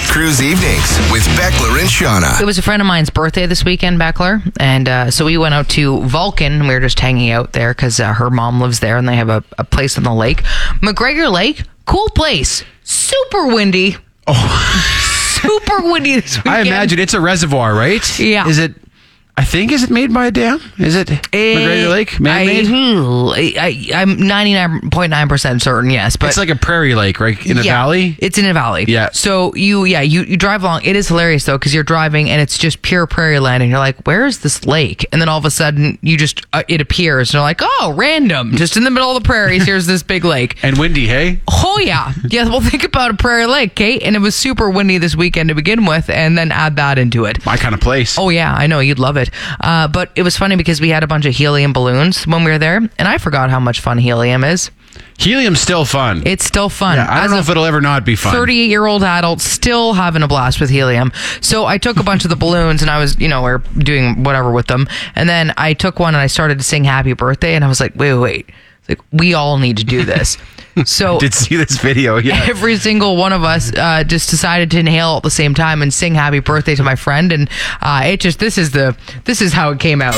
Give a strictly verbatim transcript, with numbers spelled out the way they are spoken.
Cruise Evenings with Beckler and Shauna. It was a friend of mine's birthday this weekend, Beckler, and uh, so we went out to Vulcan. We were just hanging out there because uh, her mom lives there, and they have a, a place on the lake. McGregor Lake, cool place. Super windy. Oh, super windy this weekend. I imagine it's a reservoir, right? Yeah. Is it? I think, is it made by a dam? Is it McGregor Lake? Man-made? I, I, I'm ninety-nine point nine percent certain, yes. But it's like a prairie lake, right? In a yeah, valley? It's in a valley. Yeah. So you, yeah, you, you drive along. It is hilarious, though, because you're driving and it's just pure prairie land. And you're like, where is this lake? And then all of a sudden, you just, uh, it appears. And you're like, oh, random. Just in the middle of the prairies, here's this big lake. And windy, hey? Oh, yeah. Yeah, well, think about a prairie lake, Kate. And it was super windy this weekend to begin with. And then add that into it. My kind of place. Oh, yeah, I know. You'd love it. Uh, but it was funny because we had a bunch of helium balloons when we were there. And I forgot how much fun helium is. Helium's still fun. It's still fun. Yeah, I don't As know a if it'll ever not be fun. thirty-eight-year-old adult still having a blast with helium. So I took a bunch of the balloons and I was, you know, we're doing whatever with them. And then I took one and I started to sing happy birthday. And I was like, wait, wait, wait. It's like, we all need to do this. So I did see this video, yeah. Every single one of us uh, just decided to inhale at the same time and sing happy birthday to my friend. And uh, it just, this is the, this is how it came out.